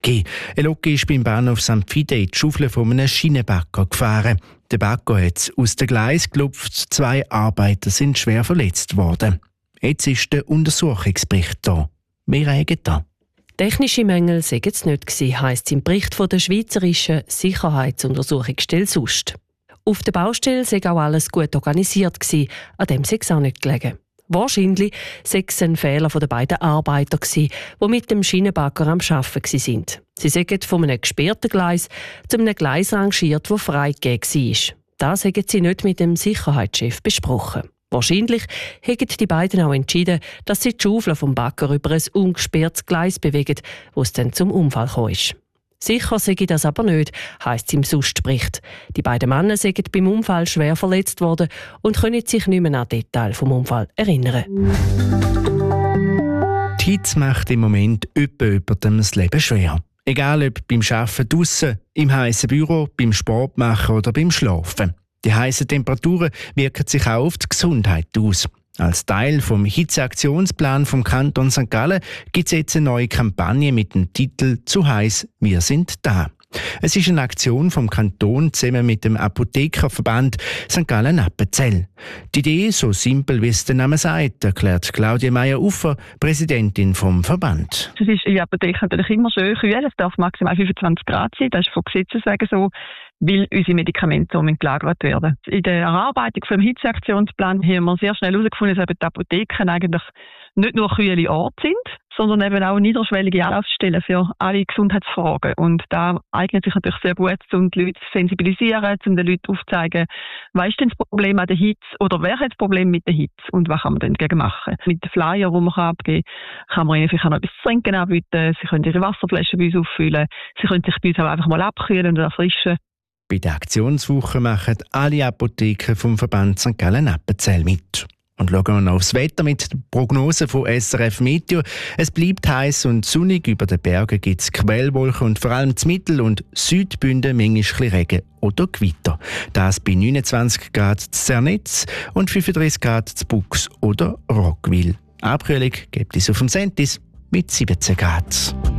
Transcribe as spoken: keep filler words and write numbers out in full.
Loki. Ein Loki ist beim Bahnhof Sankt Fide in die Schaufel von einem Schienenbagger gefahren. Der Bagger hat aus dem Gleis gelupft, zwei Arbeiter sind schwer verletzt worden. Jetzt ist der Untersuchungsbericht da. Wir regen da. Technische Mängel seien es nicht gewesen, heisst es im Bericht von der Schweizerischen Sicherheitsuntersuchungsstelle S U S T. Auf der Baustelle sei auch alles gut organisiert gewesen, an dem sei es auch nicht gelegen. Wahrscheinlich sei es ein Fehler der beiden Arbeiter gewesen, die mit dem Schienenbagger am Arbeiten waren. Sie seien von einem gesperrten Gleis zu einem Gleis rangiert, das freigegeben war. Das haben sie nicht mit dem Sicherheitschef besprochen. Wahrscheinlich hätten die beiden auch entschieden, dass sie die Schaufel vom Bagger über ein ungesperrtes Gleis bewegen, wo es dann zum Unfall kam. Sicher sei das aber nicht, heisst es im S U S T-Bericht. Die beiden Männer seien beim Unfall schwer verletzt worden und können sich nicht mehr an Details vom Unfall erinnern. Die Hitze macht im Moment jemandem das Leben schwer. Egal ob beim Arbeiten draussen, im heissen Büro, beim Sport machen oder beim Schlafen. Die heissen Temperaturen wirken sich auch auf die Gesundheit aus. Als Teil vom Hitzeaktionsplan vom Kanton Sankt Gallen gibt es jetzt eine neue Kampagne mit dem Titel «Zu heiß, wir sind da». Es ist eine Aktion vom Kanton zusammen mit dem Apothekerverband Sankt Gallen-Appenzell. Die Idee, so simpel wie es der Name sagt, erklärt Claudia Meyer-Uffer, Präsidentin vom Verband. Es ist in der Apotheke natürlich immer schön kühl, es darf maximal fünfundzwanzig Grad sein, das ist von Gesetzes wegen so, weil unsere Medikamente so gelagert werden. In der Erarbeitung des Hitzeaktionsplan haben wir sehr schnell herausgefunden, dass eben die Apotheken eigentlich nicht nur kühle Orte sind, sondern eben auch niederschwellige Anlaufstellen für alle Gesundheitsfragen. Und da eignet sich natürlich sehr gut, um die Leute zu sensibilisieren, um den Leuten aufzuzeigen, was ist denn das Problem an der Hitze oder wer hat das Problem mit der Hitze und was kann man denn dagegen machen. Mit den Flyer, die man abgeben kann, kann man ihnen vielleicht auch noch etwas zu trinken anbieten, sie können ihre Wasserflaschen bei uns auffüllen, sie können sich bei uns auch einfach mal abkühlen und erfrischen. Bei der Aktionswoche machen alle Apotheken vom Verband Sankt Gallen-Appenzell mit. Und schauen wir noch aufs Wetter mit der Prognose von S R F Meteo. Es bleibt heiß und sonnig. Über den Bergen gibt es Quellwolken und vor allem in Mittel- und Südbünden manchmal Regen oder Gewitter. Das bei neunundzwanzig Grad in Zernetz und fünfunddreißig Grad in Bux oder Roggwil. Abkühlung gibt es auf dem Sentis mit siebzehn Grad.